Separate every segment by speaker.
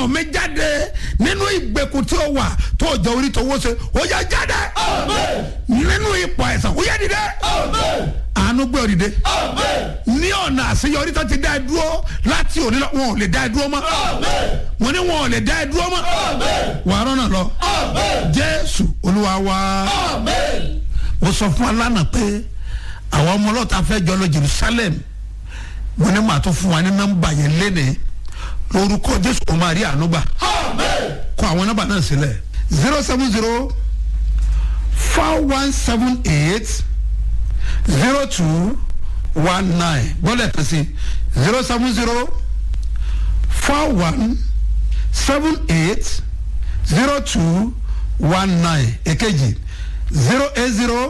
Speaker 1: ọmọ mi jáde nínú ìgbèkùn tí ó wà tó jẹ́ orí tó wó ṣe ó yá jáde nínú ipò àìsàn ó yá dìde àánú gbé ọ dìde ní ọ̀nà àṣeyọrí tó ti dá ẹ dúró láti òní lọ wọn ò lè dá ẹ dúró mọ́ wọn ní wọn ò lè dá ẹ dúró mọ́ wàá rọ́nà lọ Jésù Olúwa wa mo sọ fún alánà pé àwọn ọmọ ọlọ́ta fẹ́ jọ lọ Jerusalem mo ní màá tó fún wa ní nọ́mbà yẹn lénìí lórúkọ Jésù ó máa rí àánú gbà kọ àwọn nọ́mbà náà sílẹ̀ 070 4178 0219 bọ́lẹ̀ kan sí 070 4178 0219 èkejì 080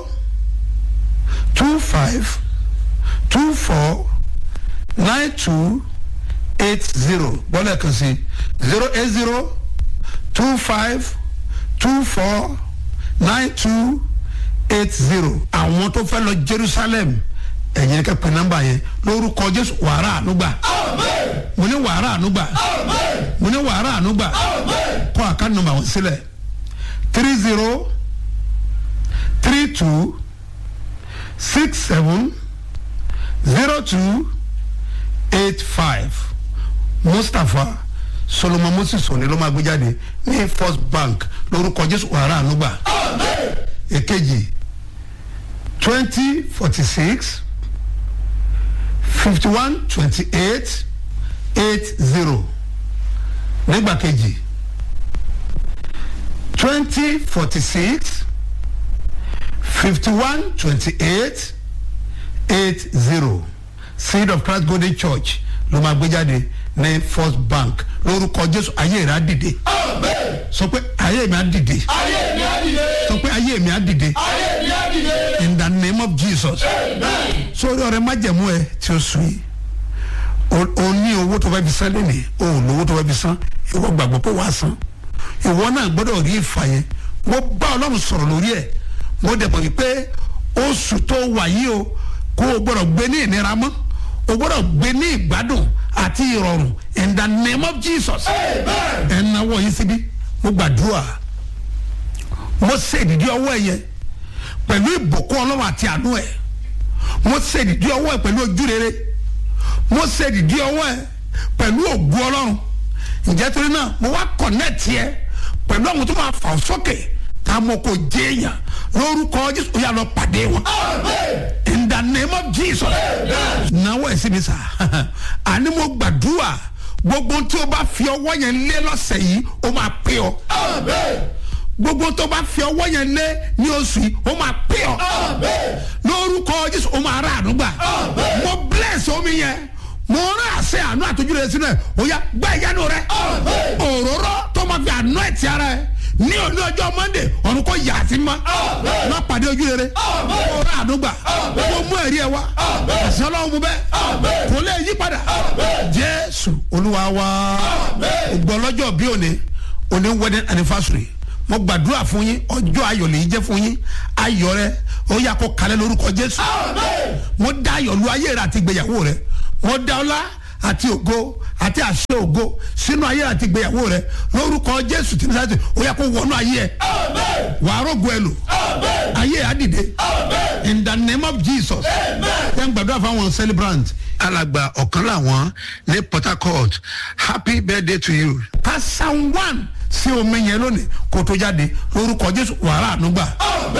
Speaker 1: 25 24 9280 bọ́lẹ̀ kan sí 080 25 24 9280 àwọn tó fẹ́ lọ Jerusalem ẹ̀yin kẹ́ pè nọ́mbà yẹn lórúkọ Jésù wàrà ànúgbà mo ní wàrà ànúgbà mo ní wàrà ànúgbà kọ́ àkáǹtì nọ́mbà wọn sílẹ̀ 30 32 67 02 85 Mustapha Solomon Moses òní ló máa gbé jáde ní First Bank lórúkọ Jésù wàrà ànúgbà èkejì 2046 51 28 80 nígbà kejì 2046 51 28 80 Seed of Christ Golden Church ló máa gbé jáde ní First Bank lórúkọ Jésù ayé rẹ̀ á dìde sọ pé ayé mi á dìde sọ pé ayé mi á dìde in the name of Jesus sórí ọ̀rẹ́ májẹ̀mú ẹ tí ó sùn yìí o ní owó tó fẹ́ fi san lẹ́nìí o ò lówó tó fẹ́ fi san ìwọ gbàgbọ́ pé wàá san ìwọ náà gbọ́dọ̀ rí ìfà yẹn mo bá Ọlọ́run sọ̀rọ̀ lórí ẹ̀ mo dẹ̀ mọ̀ wípé oṣù tó wà yìí o kó o gbọ́dọ̀ gbé ní ìnira mọ́ o gbọ́dọ̀ gbé ní ìgbádùn àti ìrọ̀rùn in the name of Jesus ẹ̀ ń náwó yìí síbí mo gbàdúrà mo ṣe ìdìdí ọwọ́ ẹ̀ yẹn pẹ̀lú ìbùkún Ọlọ́run àti àánú ẹ̀ mo ṣe ìdìdí ọwọ́ ẹ̀ pẹ̀lú ojú rere mo ṣe ìdìdí ọwọ́ ẹ̀ pẹ̀lú ògo Ọlọ́run ǹjẹ́ torí náà mo wá connect yẹ pẹ̀lú àwọn tó máa fà ọ́ sókè tá a mọ̀ kó jẹ́ èèyàn lórúkọ Jésù ó yá lọ pàdé wọn in the name of Jesus náwó ẹ̀ sí mi sà àní mo gbàdúrà gbogbo tí o bá fi ọwọ́ yẹn lé lọ́sẹ̀ yìí ó máa pé ọ gbogbo tó bá fi ọwọ́ yẹn lé ní oṣù yìí ó máa pé ọ lórúkọ Jésù ó máa rà ànúgbà mo bless omi yẹn mo rán àṣẹ àánú àtọ́jú rẹ sínú ẹ̀ ó yá gbá ìyanu rẹ òróró tó máa fi àánú ẹ̀ ti ara ẹ̀ ní òní ọjọ́ Monday ọ̀run kò yà sí ma má pàdé ojú rere mo rà ànúgbà mo mú ẹ̀rí ẹ̀ wá àṣẹ Ọlọ́run mu bẹ́ẹ̀ kò lè yí padà Jésù Olúwa wa ògbọ́lọ́jọ́ bí òní wedding anniversary mo gbàdúrà fún yín ọjọ́ ayọ̀ lè jẹ́ fún yín ayọ̀ rẹ ó yá kó kalẹ̀ lórúkọ Jésù mo dá ayọ̀ lu ayé rẹ àti ìgbéyàwó rẹ mo dá ọlá àti ògo àti àṣẹ ògo sínú ayé àti ìgbéyàwó rẹ lórúkọ Jésù tí nísàtì ó yá kó wọnú ayé ẹ wàá rògbò ẹ lò ayé á dìde in the name of Jesus ẹ ń gbàdúrà fáwọn celebrant alàgbà ọ̀kan làwọn ní Port Harcourt happy birthday to you psalm 1 sí omi yẹn lónìí kó tó jáde lórúkọ Jésù wàrà ànúgbà